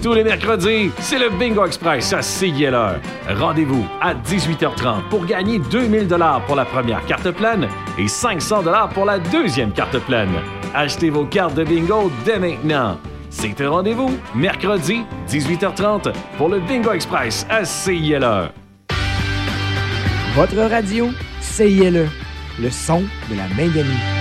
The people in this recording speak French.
Tous les mercredis, c'est le Bingo Express à CILR. Rendez-vous à 18h30 pour gagner 2000 $ pour la première carte pleine et 500 $ pour la deuxième carte pleine. Achetez vos cartes de bingo dès maintenant. C'est un rendez-vous, mercredi, 18h30, pour le Bingo Express à CILR. Votre radio, CILE, le son de la Main-Galie.